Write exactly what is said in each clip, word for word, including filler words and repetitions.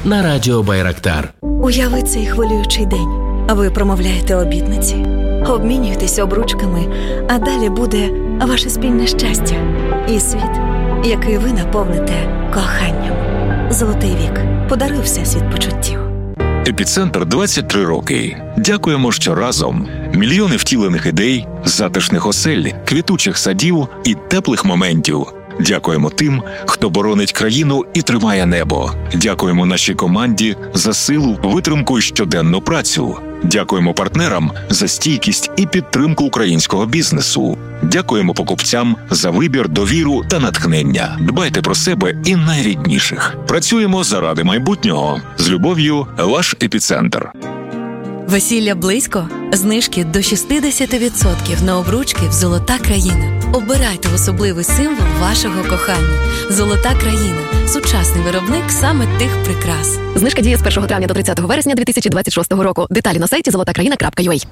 на радіо Байрактар. Уяви цей хвилюючий день. Ви промовляєте обітниці, обмінюєтесь обручками, а далі буде ваше спільне щастя і світ, який ви наповните коханням. Золотий вік. Подаруй всесвіт почуттів. Епіцентр двадцять три роки. Дякуємо, що разом. Мільйони втілених ідей, затишних осель, квітучих садів і теплих моментів. Дякуємо тим, хто боронить країну і тримає небо. Дякуємо нашій команді за силу, витримку і щоденну працю. Дякуємо партнерам за стійкість і підтримку українського бізнесу. Дякуємо покупцям за вибір, довіру та натхнення. Дбайте про себе і найрідніших. Працюємо заради майбутнього. З любов'ю, ваш Епіцентр. Весілля близько? Знижки до шістдесят відсотків на обручки в «Золота країна». Обирайте особливий символ вашого кохання. «Золота країна» – сучасний виробник саме тих прикрас. Знижка діє з першого травня до тридцятого вересня дві тисячі двадцять шостого року. Деталі на сайті золота країна крапка ю а.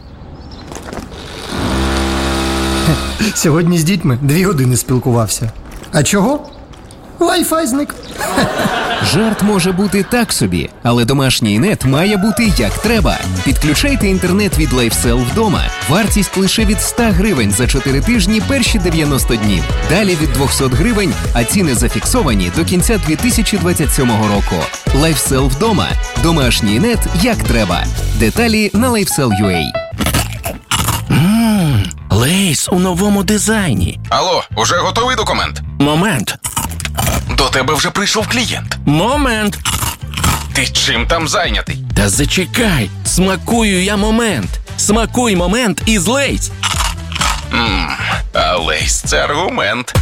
Сьогодні з дітьми дві години спілкувався. А чого? Wi-Fi зник. Жарт може бути так собі, але домашній нет має бути як треба. Підключайте інтернет від LifeSell вдома. Вартість лише від сто гривень за чотири тижні перші дев'яносто днів. Далі від двісті гривень, а ціни зафіксовані до кінця дві тисячі двадцять сьомого року. LifeSell вдома. Домашній нет як треба. Деталі на LifeSell крапка ю а. Ммм, Лейс у новому дизайні. Алло, уже готовий документ? Момент. До тебе вже прийшов клієнт. Момент. Ти чим там зайнятий? Та зачекай, смакую я момент. Смакуй момент із Лейс. Ммм, а Лейс – це аргумент.